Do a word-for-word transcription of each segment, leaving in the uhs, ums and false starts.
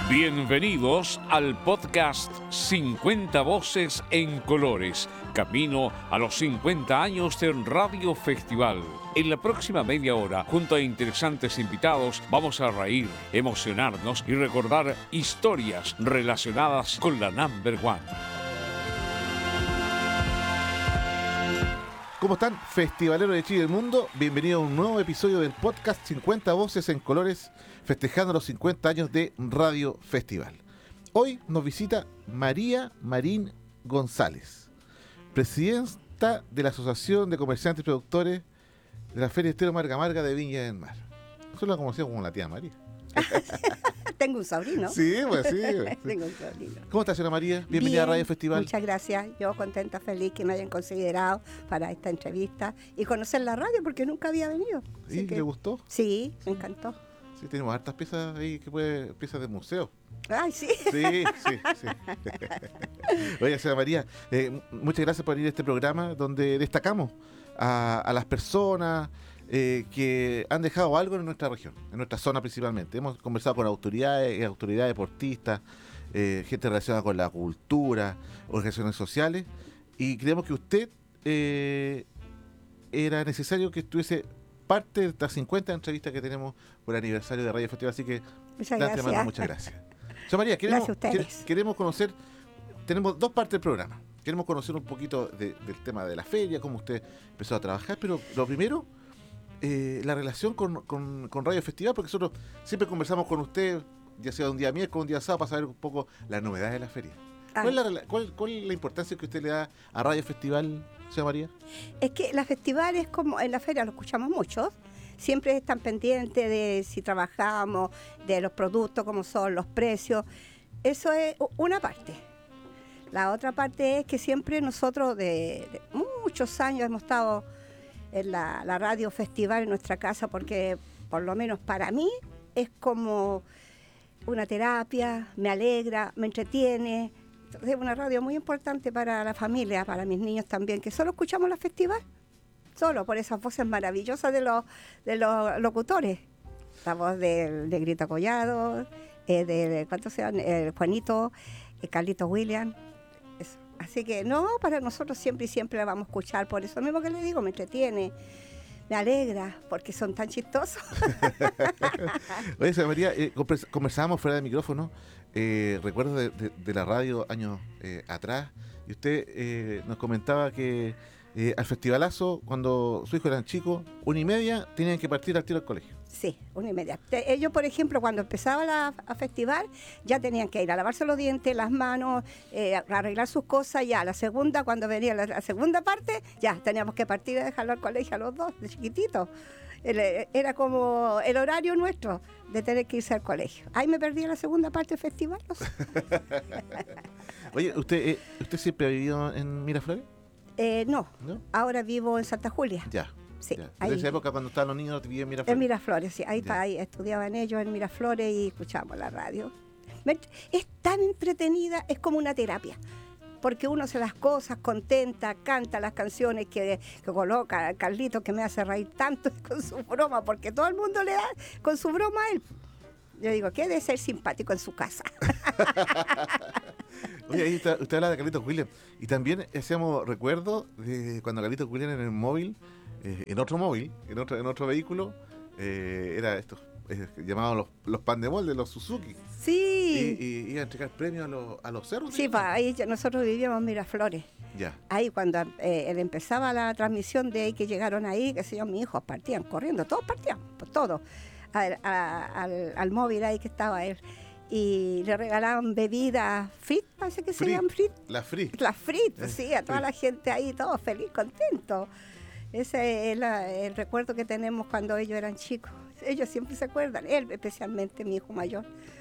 Bienvenidos al podcast cincuenta Voces en Colores, camino a los cincuenta años de Radio Festival. En la próxima media hora, junto a interesantes invitados, vamos a reír, emocionarnos y recordar historias relacionadas con la Number One. ¿Cómo están, festivaleros de Chile y del mundo? Bienvenidos a un nuevo episodio del podcast cincuenta Voces en Colores, festejando los cincuenta años de Radio Festival. Hoy nos visita María Marín González, presidenta de la Asociación de Comerciantes y Productores de la Feria Estero Marga Marga de Viña del Mar. Nosotros la conocemos como la tía María. Tengo un sobrino. Sí, pues sí. sí. Tengo un sobrino. ¿Cómo está, señora María? Bienvenida Bien, a Radio Festival. Muchas gracias. Yo contenta, feliz que me hayan considerado para esta entrevista y conocer la radio porque nunca había venido. ¿Y que, le gustó? Sí, me encantó. Sí, tenemos hartas piezas ahí, que puede, piezas de museo. Ay, sí. Sí, sí, sí. Oye, señora María, eh, muchas gracias por ir a este programa donde destacamos a, a las personas eh, que han dejado algo en nuestra región, en nuestra zona principalmente. Hemos conversado con autoridades, autoridades deportistas, eh, gente relacionada con la cultura, organizaciones sociales, y creemos que usted eh, era necesario que estuviese parte de estas cincuenta entrevistas que tenemos por el aniversario de Radio Festival, así que muchas gracias. gracias. Muchas gracias. Señora María, queremos, Gracias queremos conocer, tenemos dos partes del programa. Queremos conocer un poquito de, del tema de la feria, cómo usted empezó a trabajar, pero lo primero, eh, la relación con, con, con Radio Festival, porque nosotros siempre conversamos con usted, ya sea un día miércoles, un día sábado, para saber un poco las novedades de la feria. ¿Cuál es, la, cuál, ¿Cuál es la importancia que usted le da a Radio Festival, señora María? Es que la festival es como, en la feria lo escuchamos mucho, siempre están pendientes de si trabajamos, de los productos, cómo son los precios. Eso es una parte. La otra parte es que siempre nosotros de, de muchos años hemos estado en la, la Radio Festival en nuestra casa porque por lo menos para mí es como una terapia, me alegra, me entretiene. Es una radio muy importante para la familia, para mis niños también, que solo escuchamos la festival, solo por esas voces maravillosas de los, de los locutores. La voz de, de Grito Collado, eh, de, ¿cuántos sean? Eh, Juanito, eh, Carlitos William. Eso. Así que no, para nosotros siempre y siempre la vamos a escuchar, por eso mismo que le digo, me entretiene, me alegra, porque son tan chistosos. Oye, señora María, eh, conversábamos fuera de micrófono, eh, recuerdo de, de, de la radio años eh, atrás, y usted eh, nos comentaba que eh, al festivalazo, cuando su hijo eran chicos, una y media, tenían que partir al tiro al colegio. Sí, una y media. Ellos, por ejemplo, cuando empezaba la a festival, ya tenían que ir a lavarse los dientes, las manos, eh, a arreglar sus cosas. Ya la segunda, cuando venía la, la segunda parte, ya teníamos que partir a dejarlo al colegio a los dos, de chiquititos. Era como el horario nuestro de tener que irse al colegio. Ahí me perdí la segunda parte del festival. No sé. Oye, ¿usted eh, usted siempre ha vivido en Miraflores? Eh, no. no, ahora vivo en Santa Julia. Ya. Sí, ya. ahí. En esa época, cuando estaban los niños, vivían en Miraflores. En Miraflores, sí, ahí ya. está, ahí estudiaban ellos en Miraflores y escuchábamos la radio. Es tan entretenida, es como una terapia, porque uno hace las cosas contenta, canta las canciones que, que coloca Carlitos, que me hace reír tanto con su broma, porque todo el mundo le da con su broma a él. Yo digo, ¿qué debe ser simpático en su casa? Oye, ahí está, usted habla de Carlitos William. Y también hacíamos recuerdo de cuando Carlitos William en el móvil, eh, en otro móvil, en otro, en otro vehículo, eh, era estos eh, llamados los, los pan de molde, los Suzuki. Sí. Y, y iba a entregar premios a los, a los cerros. Sí, pa, ahí ya nosotros vivíamos en Miraflores. Ya. Ahí cuando eh, él empezaba la transmisión de ahí que llegaron ahí, que sé yo, mis hijos partían corriendo, todos partían, pues todos, al, a, al, al móvil ahí que estaba él. Y le regalaban bebidas Frit, parece que se llaman Frit. La Frit. La Frit, eh, sí, a toda Frit. la gente ahí, todos feliz, contentos. Ese es la, el recuerdo que tenemos cuando ellos eran chicos. Ellos siempre se acuerdan, él especialmente, mi hijo mayor.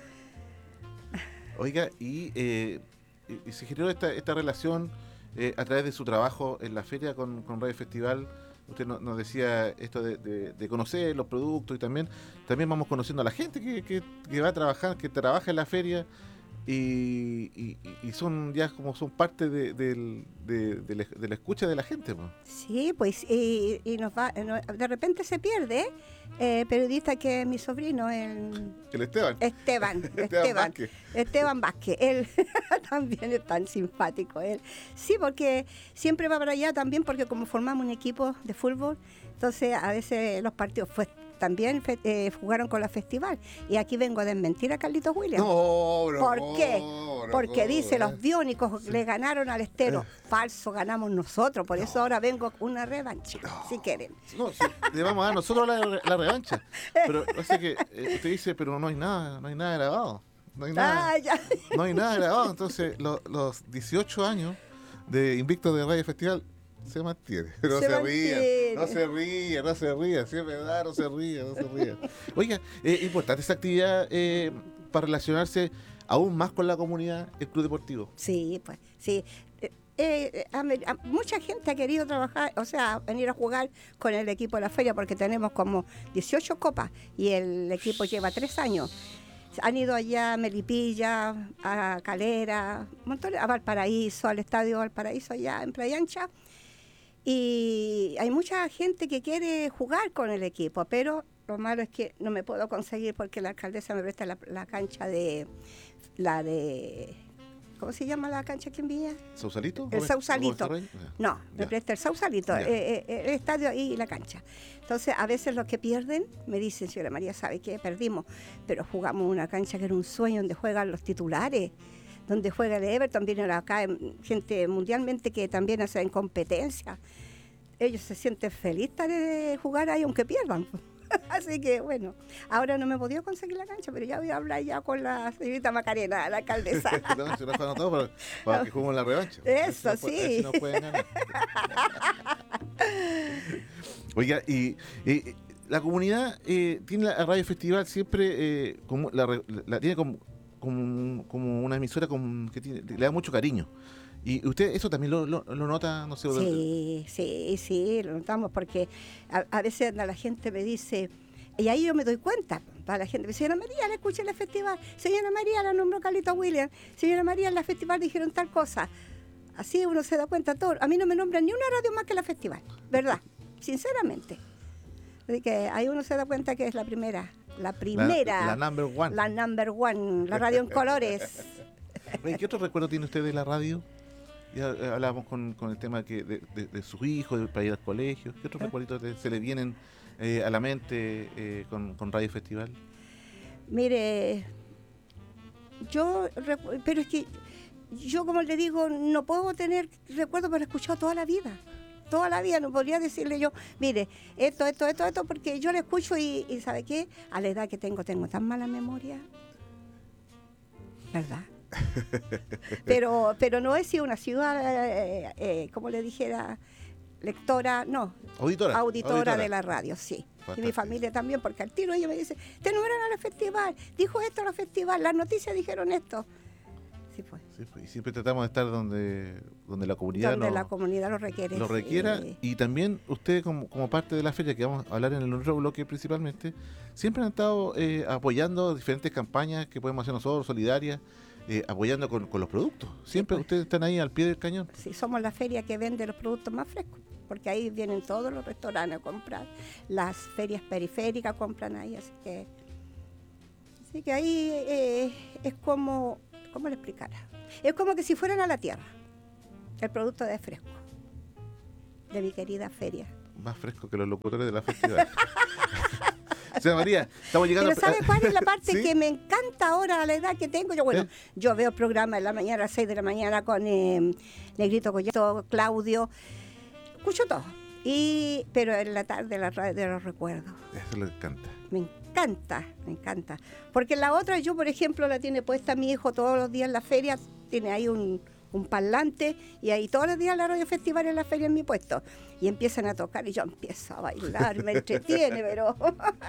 Oiga, y, eh, y se generó esta, esta relación eh, a través de su trabajo en la feria con, con Radio Festival. Usted no, nos decía esto de, de, de conocer los productos y también también vamos conociendo a la gente que, que, que va a trabajar, que trabaja en la feria. y, y, y son ya como son parte de, de, de, de, la, de la escucha de la gente, pues. Sí, pues, y, y nos va, de repente se pierde, eh, periodista que es mi sobrino, el... El Esteban. Esteban, Esteban Esteban, Vázquez. Esteban Vázquez, él también es tan simpático, él. Sí, porque siempre va para allá también, porque como formamos un equipo de fútbol, entonces a veces los partidos fue, también fe, eh, jugaron con la festival. Y aquí vengo a desmentir a Carlitos Williams. No, no, ¿Por qué? no, Porque no, dice, no. los biónicos sí. le ganaron al Estero. Falso, ganamos nosotros. Por no. eso ahora vengo con una revancha, no. si quieren. No, si, le vamos a dar nosotros la, la revancha. Pero parece que eh, usted dice, pero no hay nada, no hay nada grabado. No hay nada, ah, ya. no hay nada grabado. Entonces, lo, los dieciocho años de Invicto de Radio Festival se mantiene. No se, se ríe, no se ríe, no se ríe. Si es verdad, no se ríe, no se ríe. Oiga, es eh, importante esta actividad eh, para relacionarse aún más con la comunidad, el Club Deportivo. Sí, pues, sí. Eh, eh, a, a, mucha gente ha querido trabajar, o sea, venir a jugar con el equipo de la feria, porque tenemos como dieciocho copas y el equipo lleva tres años. Han ido allá a Melipilla, a Calera, montones, a Valparaíso, al Estadio Valparaíso, allá en Playa Ancha. Y hay mucha gente que quiere jugar con el equipo, pero lo malo es que no me puedo conseguir porque la alcaldesa me presta la, la cancha de... la de ¿cómo se llama la cancha aquí en Viña? ¿Sausalito? El Sausalito. No, me ya. presta el Sausalito, eh, eh, el estadio y la cancha. Entonces, a veces los que pierden me dicen, señora María, ¿sabe qué? Perdimos, pero jugamos una cancha que era un sueño donde juegan los titulares, donde juega el Everton, vienen acá gente mundialmente que también hacen competencia. Ellos se sienten felices de jugar ahí aunque pierdan. Así que bueno, ahora no me he podido conseguir la cancha, pero ya voy a hablar ya con la señorita Macarena, la alcaldesa. No, se nos anotó para, para que juguemos la revancha. Eso, no sí. Puede, si no pueden ganar. Oiga, y, y la comunidad eh, tiene la Radio Festival siempre eh, como la, la tiene como, como, como una emisora con, que tiene, le da mucho cariño. ¿Y usted eso también lo, lo, lo nota? No sé, sí, sí, sí, lo notamos porque a, a veces la gente me dice, y ahí yo me doy cuenta, para la gente me dice, señora María, la escuché en la festival, señora María, la nombró Carlitos Williams, señora María, en la festival dijeron tal cosa. Así uno se da cuenta todo. A mí no me nombran ni una radio más que la festival, ¿verdad? Sinceramente. Así que ahí uno se da cuenta que es la primera, la primera. La, la number one. La number one, la radio en colores. Oye, ¿qué otro recuerdo tiene usted de la radio? Ya hablábamos con, con el tema que de, de, de sus hijos, de, para ir al colegio. ¿Qué otros recuerditos te, se le vienen eh, a la mente eh, con, con Radio Festival? Mire, yo, pero es que yo, como le digo, no puedo tener recuerdos, pero he escuchado toda la vida. Toda la vida no podría decirle yo, mire, esto, esto, esto, esto, porque yo le escucho y, y ¿sabe qué? A la edad que tengo, tengo tan mala memoria. ¿Verdad? pero pero no he sido una ciudad, eh, eh, como le dijera, lectora, no, auditora, auditora, auditora. de la radio, sí. Fantástico. Y mi familia también, porque al tiro ella me dice, te nombraron a la festival, dijo esto a la festival, las noticias dijeron esto. Sí, pues. Sí, pues. Y siempre tratamos de estar donde, donde la comunidad donde no, la comunidad lo requiere. Lo requiera, sí. Y también usted como, como parte de la feria, que vamos a hablar en el otro bloque principalmente, siempre han estado eh, apoyando diferentes campañas que podemos hacer nosotros, solidarias, Eh, apoyando con, con los productos. Siempre sí, pues. Ustedes están ahí al pie del cañón. Sí, somos la feria que vende los productos más frescos, porque ahí vienen todos los restaurantes a comprar, las ferias periféricas compran ahí, así que así que ahí eh, es como, ¿cómo le explicara? Es como que si fueran a la tierra, el producto de fresco, de mi querida feria. Más fresco que los locutores de la festival. Señora María, estamos llegando... Pero ¿sabe cuál es la parte ¿Sí? que me encanta ahora a la edad que tengo? Yo, bueno, ¿Eh? yo veo el programa en la mañana, a las seis de la mañana con eh, Negrito Collato, Claudio, escucho todo. Y, pero en la tarde la radio de los recuerdos. Eso le encanta. Me encanta, me encanta. Porque la otra, yo por ejemplo, la tiene puesta mi hijo todos los días en la feria, tiene ahí un... un parlante, y ahí todos los días la Radio Festival en la feria en mi puesto. Y empiezan a tocar y yo empiezo a bailar, me entretiene, pero...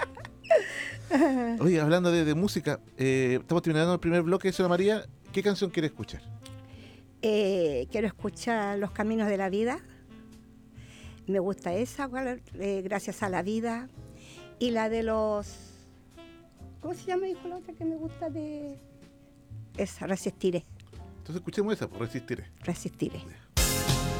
Oye, hablando de, de música, eh, estamos terminando el primer bloque, señora María. ¿Qué canción quiere escuchar? Eh, quiero escuchar Los Caminos de la Vida. Me gusta esa, eh, Gracias a la Vida. Y la de los... ¿Cómo se llama, hijo, la otra que me gusta de... esa, resistiré, Entonces escuchemos esa, pues, resistiré. resistiré.